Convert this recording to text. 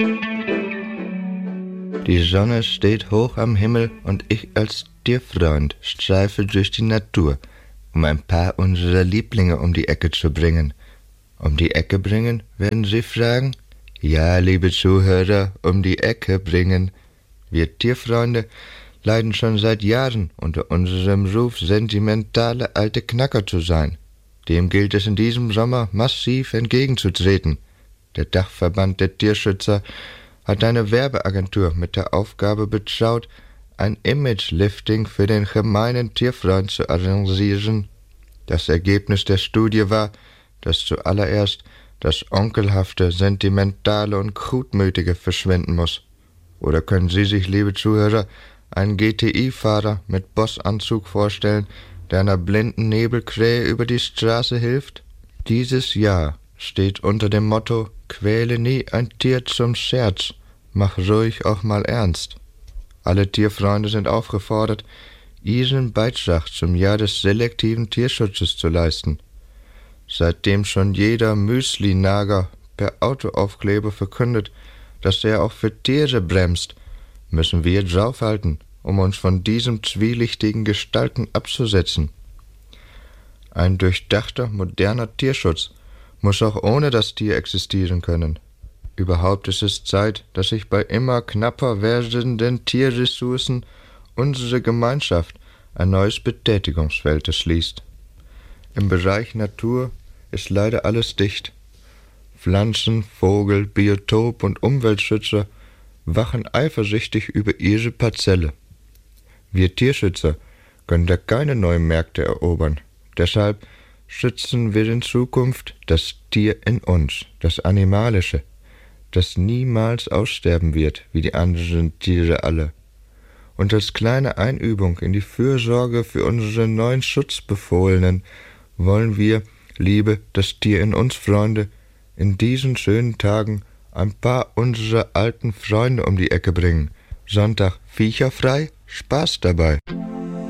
Die Sonne steht hoch am Himmel und ich als Tierfreund streife durch die Natur, um ein paar unserer Lieblinge um die Ecke zu bringen. Um die Ecke bringen, werden Sie fragen? Ja, liebe Zuhörer, um die Ecke bringen. Wir Tierfreunde leiden schon seit Jahren unter unserem Ruf, sentimentale alte Knacker zu sein. Dem gilt es in diesem Sommer massiv entgegenzutreten. Der Dachverband der Tierschützer hat eine Werbeagentur mit der Aufgabe betraut, ein Image-Lifting für den gemeinen Tierfreund zu arrangieren. Das Ergebnis der Studie war, dass zuallererst das onkelhafte, sentimentale und gutmütige verschwinden muss. Oder können Sie sich, liebe Zuhörer, einen GTI-Fahrer mit Bossanzug vorstellen, der einer blinden Nebelkrähe über die Straße hilft? Dieses Jahr steht unter dem Motto »Quäle nie ein Tier zum Scherz, mach ruhig auch mal ernst«. Alle Tierfreunde sind aufgefordert, ihren Beitrag zum Jahr des selektiven Tierschutzes zu leisten. Seitdem schon jeder Müsli-Nager per Autoaufkleber verkündet, dass er auch für Tiere bremst, müssen wir draufhalten, um uns von diesem zwielichtigen Gestalten abzusetzen. Ein durchdachter, moderner Tierschutz muss auch ohne das Tier existieren können. Überhaupt ist es Zeit, dass sich bei immer knapper werdenden Tierressourcen unsere Gemeinschaft ein neues Betätigungsfeld erschließt. Im Bereich Natur ist leider alles dicht. Pflanzen-, Vogel-, Biotop- und Umweltschützer wachen eifersüchtig über ihre Parzelle. Wir Tierschützer können da keine neuen Märkte erobern. Deshalb schützen wir in Zukunft das Tier in uns, das Animalische, das niemals aussterben wird, wie die anderen Tiere alle. Und als kleine Einübung in die Fürsorge für unsere neuen Schutzbefohlenen wollen wir, liebe das Tier in uns Freunde, in diesen schönen Tagen ein paar unserer alten Freunde um die Ecke bringen. Sonntag viecherfrei, Spaß dabei.